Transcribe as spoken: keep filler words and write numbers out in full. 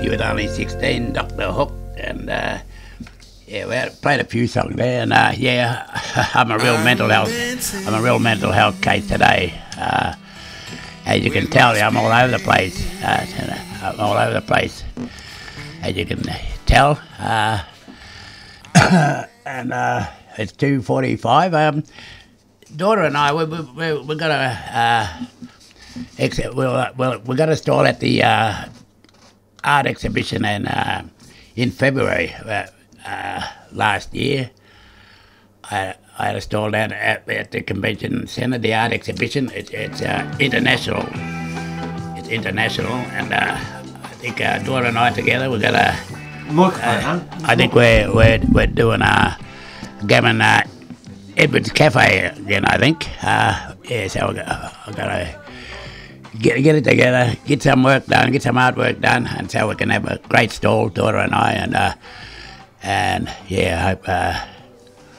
You Was Only Sixteen, Doctor Hook, and uh, yeah, we played a few songs there. And uh, yeah, I'm a real mental health. I'm a real mental health case today. Uh, as you can tell, I'm all over the place. Uh, I'm all over the place, as you can tell. Uh, and uh, it's two forty-five. Um, daughter and I, we, we, we, we're going to. Uh, Except we'll, we'll, we're going to stall at the uh, art exhibition in, uh, in February uh, uh, last year. I, I had a stall down at, at the convention centre, the art exhibition. It, it's uh, international. It's international, and uh, I think uh, daughter and I together we're going to. Uh, I think we're we're we're doing a gammon uh, Edwards Cafe again. I think. Uh, yeah, so we're going to. Get, get it together, get some work done, get some artwork done, and so we can have a great stall, daughter and I, and uh, and yeah, I hope uh,